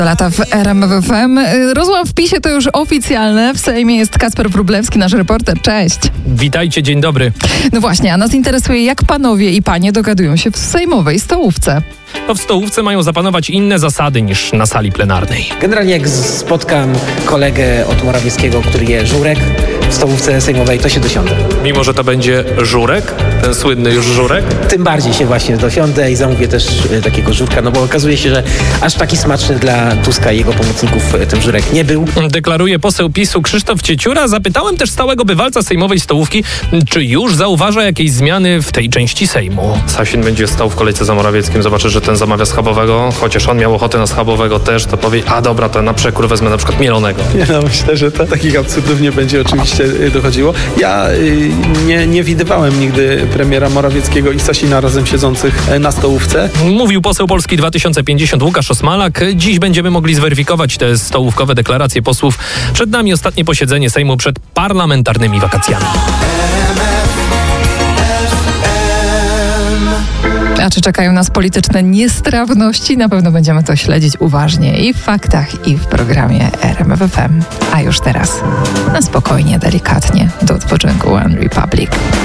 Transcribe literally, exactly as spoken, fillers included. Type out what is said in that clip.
Lata w R M F F M. Rozłam w PiSie to już oficjalne. W Sejmie jest Kacper Wróblewski, nasz reporter. Cześć. Witajcie, dzień dobry. No właśnie, a nas interesuje, jak panowie i panie dogadują się w sejmowej stołówce. To w stołówce mają zapanować inne zasady niż na sali plenarnej. Generalnie jak spotkam kolegę od Morawieckiego, który je żurek w stołówce sejmowej, to się dosiądę. Mimo, że to będzie żurek, ten słynny już żurek. Tym bardziej się właśnie dosiądę i zamówię też e, takiego żurka, no bo okazuje się, że aż taki smaczny dla Tuska i jego pomocników e, ten żurek nie był. Deklaruje poseł PiSu Krzysztof Cieciura. Zapytałem też stałego bywalca sejmowej stołówki, czy już zauważa jakieś zmiany w tej części Sejmu. Sasin będzie stał w kolejce za Morawieckim, zobaczy, że ten zamawia schabowego, chociaż on miał ochotę na schabowego też, to powie, a dobra, to na przekór wezmę na przykład mielonego. Nie, no myślę, że to takich absurdów nie będzie oczywiście dochodziło. Ja y, nie, nie widywałem nigdy premiera Morawieckiego i Sasina razem siedzących na stołówce. Mówił poseł Polski dwa tysiące pięćdziesiąt Łukasz Osmalak. Dziś będziemy mogli zweryfikować te stołówkowe deklaracje posłów. Przed nami ostatnie posiedzenie Sejmu przed parlamentarnymi wakacjami. A czy czekają nas polityczne niestrawności? Na pewno będziemy to śledzić uważnie i w faktach, i w programie R M F F M. A już teraz na spokojnie, delikatnie do odpoczynku One Republic.